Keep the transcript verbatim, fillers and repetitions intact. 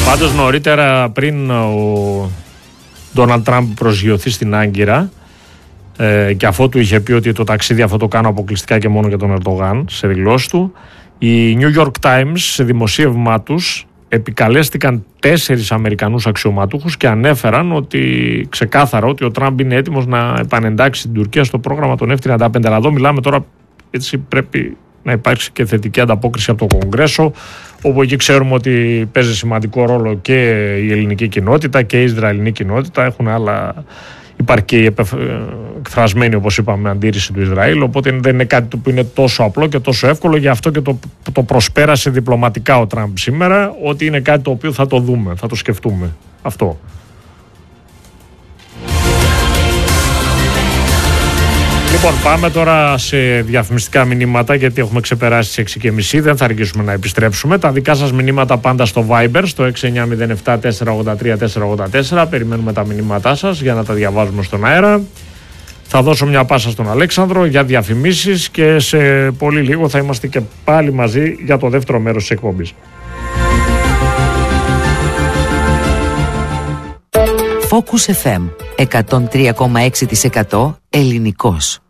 Πάντως νωρίτερα, πριν ο Ντόναλντ Τραμπ προσγειωθεί στην Άγκυρα, ε, και αφότου είχε πει ότι το ταξίδι αυτό το κάνω αποκλειστικά και μόνο για τον Ερντογάν σε δηλώσεις του, οι New York Times σε δημοσίευμά τους επικαλέστηκαν τέσσερις Αμερικανούς αξιωματούχους και ανέφεραν ότι ξεκάθαρα ότι ο Τραμπ είναι έτοιμος να επανεντάξει την Τουρκία στο πρόγραμμα των εφ τριάντα πέντε. Αλλά εδώ μιλάμε τώρα, έτσι πρέπει να υπάρξει και θετική ανταπόκριση από το Κογκρέσο, όπου εκεί ξέρουμε ότι παίζει σημαντικό ρόλο και η ελληνική κοινότητα και η Ισραηλινή κοινότητα. Έχουν άλλα, υπάρχει και η εκφρασμένη, όπως είπαμε, αντίρρηση του Ισραήλ, οπότε δεν είναι κάτι που είναι τόσο απλό και τόσο εύκολο. Γι' αυτό και το, το προσπέρασε διπλωματικά ο Τραμπ σήμερα, ότι είναι κάτι το οποίο θα το δούμε, θα το σκεφτούμε αυτό. Λοιπόν, πάμε τώρα σε διαφημιστικά μηνύματα, γιατί έχουμε ξεπεράσει τις έξι και μισή. Δεν θα αργήσουμε να επιστρέψουμε. Τα δικά σας μηνύματα πάντα στο Viber, στο έξι εννιά μηδέν επτά τέσσερα ογδόντα τρία τέσσερα ογδόντα τέσσερα. Περιμένουμε τα μηνύματά σας για να τα διαβάζουμε στον αέρα. Θα δώσω μια πάσα στον Αλέξανδρο για διαφημίσεις και σε πολύ λίγο θα είμαστε και πάλι μαζί για το δεύτερο μέρος της εκπομπής. Focus εφ εμ εκατόν τρία κόμμα έξι τοις εκατό ελληνικός.